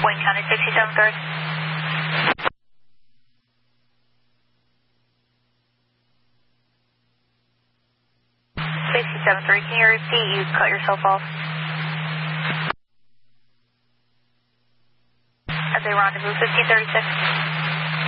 Wayne County 67 67-3, can you repeat? You cut yourself off. As they rendezvous 1536.